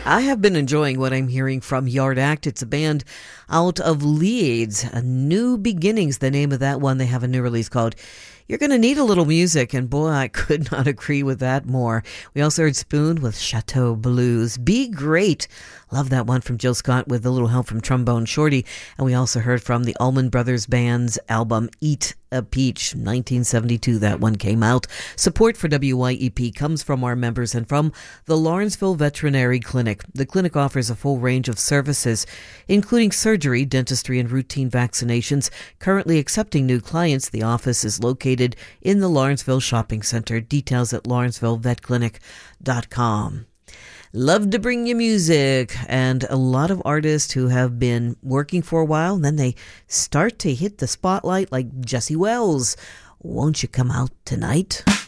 I have been enjoying what I'm hearing from Yard Act. It's a band out of Leeds. A New Beginnings, the name of that one. They have a new release called You're Gonna Need a Little Music, and boy, I could not agree with that more. We also heard Spoon with Chateau Blues. Be Great. Love that one from Jill Scott with a little help from Trombone Shorty. And we also heard from the Allman Brothers Band's album Eat a Peach, 1972. That one came out. Support for WYEP comes from our members and from the Lawrenceville Veterinary Clinic. The clinic offers a full range of services, including surgery, dentistry, and routine vaccinations. Currently accepting new clients, the office is located in the Lawrenceville Shopping Center. Details at lawrencevillevetclinic.com. Love to bring you music, and a lot of artists who have been working for a while, and then they start to hit the spotlight like Jesse Wells. Won't you come out tonight?